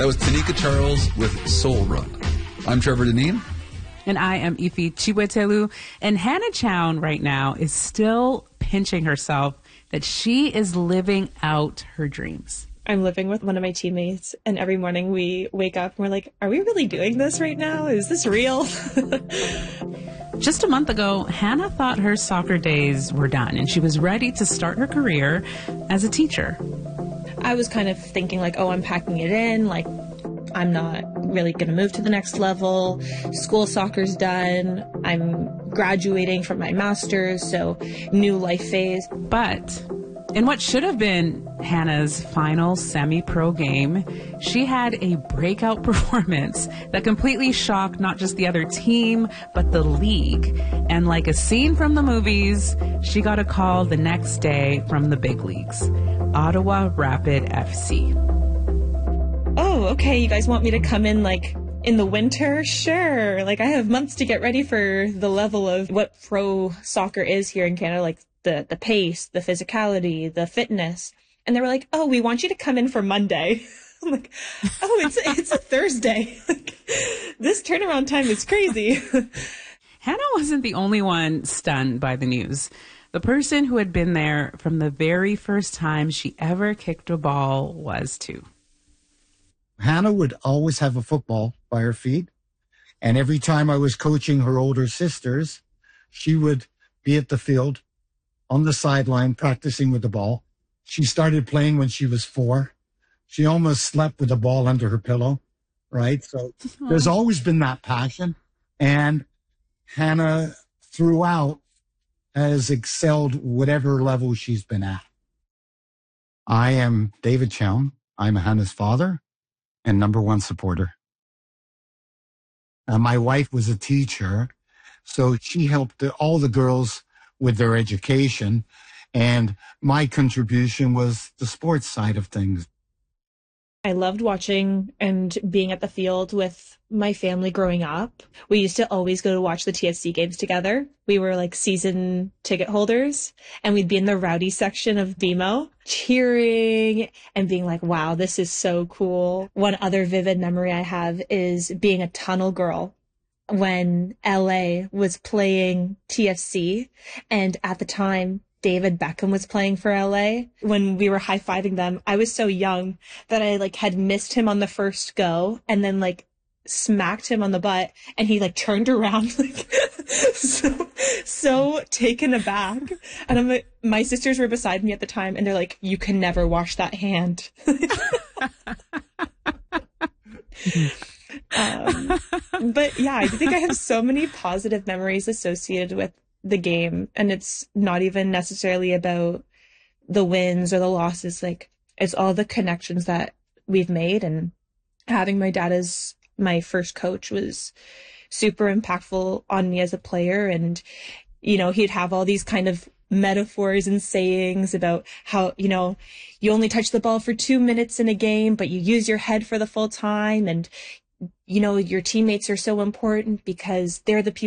That was Tanika Charles with Soul Run. I'm Trevor Deneen. And I am Ife Chiwetelu. And Hannah Chown right now is still pinching herself that she is living out her dreams. I'm living with one of my teammates, and every morning we wake up and we're like, are we really doing this right now? Is this real? Just a month ago, Hannah thought her soccer days were done, and she was ready to start her career as a teacher. I was kind of thinking like, oh, I'm packing it in, like I'm not really going to move to the next level. School soccer's done. I'm graduating from my master's, so new life phase. But in what should have been Hannah's final semi-pro game, she had a breakout performance that completely shocked not just the other team, but the league. And like a scene from the movies, she got a call the next day from the big leagues, Ottawa Rapid FC. Oh, okay, you guys want me to come in like in the winter? Sure. Like I have months to get ready for the level of what pro soccer is here in Canada, like the pace, the physicality, the fitness. And they were like, oh, we want you to come in for Monday. I'm like, oh, it's a Thursday. Like, this turnaround time is crazy. Hannah wasn't the only one stunned by the news. The person who had been there from the very first time she ever kicked a ball was too. Hannah would always have a football by her feet. And every time I was coaching her older sisters, she would be at the field on the sideline practicing with the ball. She started playing when she was 4. She almost slept with the ball under her pillow, right? So there's always been that passion. And Hannah, throughout, has excelled whatever level she's been at. I am David Chown. I'm Hannah's father and number one supporter. My wife was a teacher, so she helped all the girls with their education, and my contribution was the sports side of things. I loved watching and being at the field with my family growing up. We used to always go to watch the TFC games together. We were like season ticket holders, and we'd be in the rowdy section of BMO cheering and being like, wow, this is so cool. One other vivid memory I have is being a tunnel girl when LA was playing TFC, and at the time David Beckham was playing for LA. When we were high-fiving them, I was so young that I like had missed him on the first go and then like smacked him on the butt, and he like turned around like so taken aback. And I'm like, my sisters were beside me at the time, and they're like, you can never wash that hand. But yeah, I think I have so many positive memories associated with the game, and it's not even necessarily about the wins or the losses. Like, it's all the connections that we've made, and having my dad as my first coach was super impactful on me as a player. And, you know, he'd have all these kind of metaphors and sayings about how, you know, you only touch the ball for 2 minutes in a game, but you use your head for the full time. And, you know, your teammates are so important because they're the people